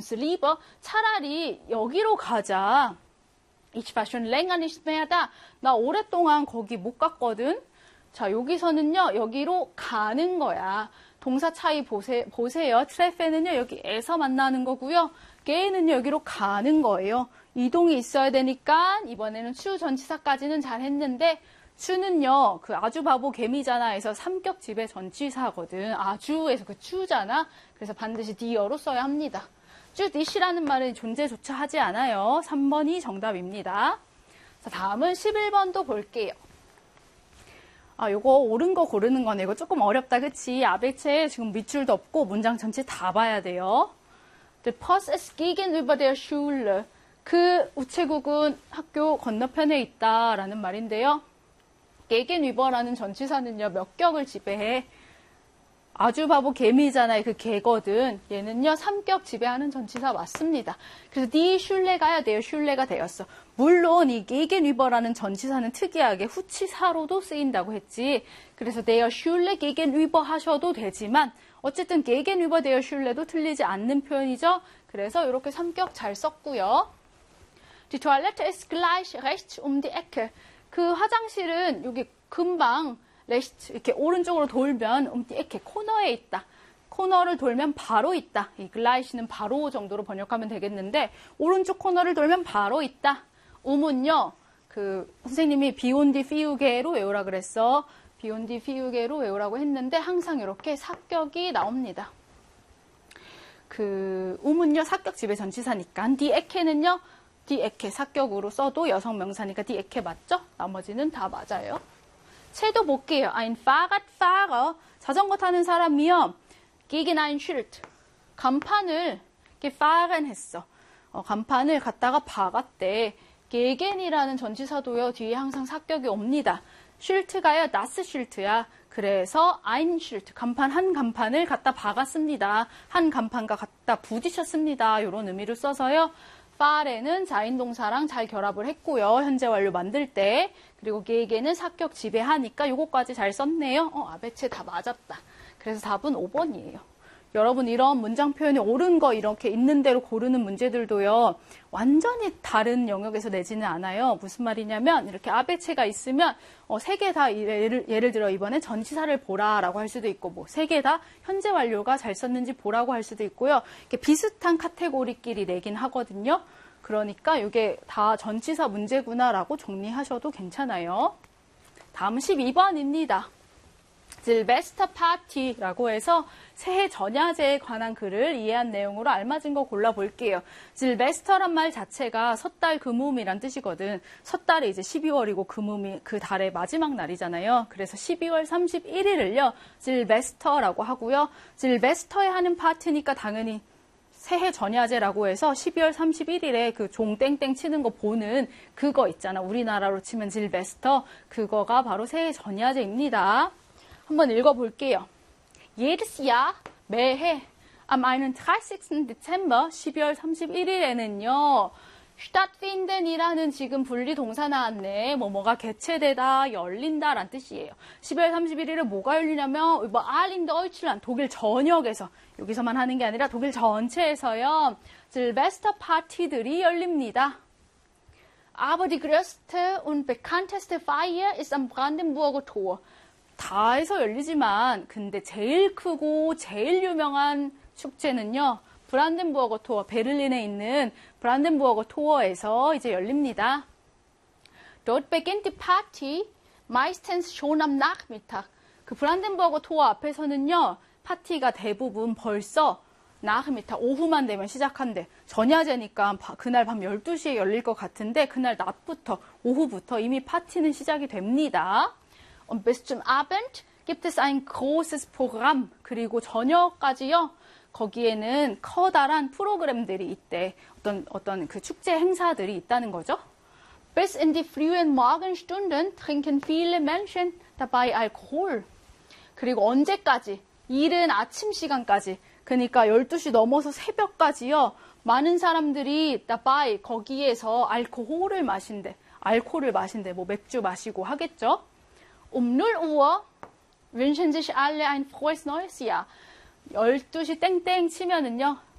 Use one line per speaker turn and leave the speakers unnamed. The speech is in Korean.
uns lieber. 차라리 여기로 가자. Ich war schon länger nicht mehr da. 나 오랫동안 거기 못 갔거든. 자, 여기서는요, 여기로 가는 거야. 동사 차이 보세요. 트레페는요, 여기에서 만나는 거고요. 게이는요, 여기로 가는 거예요. 이동이 있어야 되니까 이번에는 추 전치사까지는 잘 했는데 추는요, 그 아주 바보 개미잖아 에서 삼격 지배 전치사거든. 아주에서 그 추잖아. 그래서 반드시 디어로 써야 합니다. 쭈디시라는 말은 존재조차 하지 않아요. 3번이 정답입니다. 자, 다음은 11번도 볼게요. 요거 옳은 거 고르는 거네. 이거 조금 어렵다, 그치? 아베체 지금 밑줄도 없고 문장 전체 다 봐야 돼요. Der Post ist gegenüber der Schule. 그 우체국은 학교 건너편에 있다라는 말인데요. gegenüber라는 전치사는요, 몇 격을 지배해? 아주 바보 개미잖아요. 그 개거든. 얘는요, 3격 지배하는 전치사 맞습니다. 그래서 die Schule 가야 돼요. 슐레가 되었어. 물론 이 gegenüber라는 전치사는 특이하게 후치사로도 쓰인다고 했지. 그래서 der Schule gegenüber 하셔도 되지만 어쨌든 gegenüber der Schule도 틀리지 않는 표현이죠. 그래서 이렇게 3격 잘 썼고요. Die Toilette ist gleich rechts um die Ecke. 그 화장실은 여기 금방 레시트 이렇게 오른쪽으로 돌면 이렇게 코너에 있다. 코너를 돌면 바로 있다. 이 글라이시는 바로 정도로 번역하면 되겠는데 오른쪽 코너를 돌면 바로 있다. 음은요. 그 선생님이 비온디 피우게로 외우라 그랬어. 비온디 피우게로 외우라고 했는데 항상 이렇게 사격이 나옵니다. 그 음은요. 사격 지배 전치사니까 디에케는요. 디에케 사격으로 써도 여성 명사니까 디에케 맞죠? 나머지는 다 맞아요. 채도 볼게요. Ein Fahrradfahrer, 자전거 타는 사람이요. Gegen ein Schild, 간판을 gefahren 했어. 간판을 갖다가 박았대. gegen이라는 전치사도요. 뒤에 항상 사격이 옵니다. Schild가요. das Schild야. 그래서 ein Schild, 간판 한 간판을 갖다 박았습니다. 한 간판과 갖다 부딪혔습니다. 이런 의미를 써서요. 파레는 자인동사랑 잘 결합을 했고요. 현재 완료 만들 때. 그리고 게게는 사격 지배하니까 요거까지 잘 썼네요. 아베체 다 맞았다. 그래서 답은 5번이에요. 여러분 이런 문장 표현이 옳은 거 이렇게 있는 대로 고르는 문제들도요. 완전히 다른 영역에서 내지는 않아요. 무슨 말이냐면 이렇게 아베체가 있으면 세 개 다 예를 들어 이번에 전치사를 보라라고 할 수도 있고 뭐 세 개 다 현재 완료가 잘 썼는지 보라고 할 수도 있고요. 이렇게 비슷한 카테고리끼리 내긴 하거든요. 그러니까 이게 다 전치사 문제구나라고 정리하셔도 괜찮아요. 다음 12번입니다. 실베스터 파티라고 해서 새해 전야제에 관한 글을 이해한 내용으로 알맞은 거 골라볼게요. 실베스터란 말 자체가 섣달 금음이란 뜻이거든. 섣달이 이제 12월이고 금음이 그 달의 마지막 날이잖아요. 그래서 12월 31일을요. 실베스터라고 하고요. 실베스터에 하는 파티니까 당연히 새해 전야제라고 해서 12월 31일에 그 종 땡땡 치는 거 보는 그거 있잖아. 우리나라로 치면 실베스터. 그거가 바로 새해 전야제입니다. 한번 읽어볼게요. Jedes Jahr, 매해, am 31. Dezember, 12월 31일에는요, stattfinden이라는 지금 분리 동사 나왔네. 뭐가 개최되다, 열린다 라는 뜻이에요. 12월 31일에 뭐가 열리냐면, all in Deutschland, 독일 전역에서, 여기서만 하는 게 아니라 독일 전체에서요, 실베스터 파티들이 열립니다. Aber die größte und bekannteste Feier ist am Brandenburger Tor. 다 해서 열리지만 근데 제일 크고 제일 유명한 축제는요. 브란덴부어거 토어, 베를린에 있는 브란덴부어거 토어에서 이제 열립니다. Dort beginnt die Party meistens schon am Nachmittag. 그 브란덴부어거 토어 앞에서는요. 파티가 대부분 벌써 Nachmittag, 오후만 되면 시작한대. 전야제니까 그날 밤 12시에 열릴 것 같은데 그날 낮부터, 오후부터 이미 파티는 시작이 됩니다. Und bis zum Abend gibt es ein großes Programm. 그리고 저녁까지요. 거기에는 커다란 프로그램들이 있대. 어떤 그 축제 행사들이 있다는 거죠. Bis in die frühen Morgenstunden trinken viele Menschen dabei Alkohol. 그리고 언제까지? 이른 아침 시간까지. 그러니까 12시 넘어서 새벽까지요. 많은 사람들이 dabei 거기에서 알코올을 마신대. 알코올을 마신대. 뭐 맥주 마시고 하겠죠. 0 Uhr wünschen sich alle ein frohes neues Jahr. 12시 땡땡 치면은요.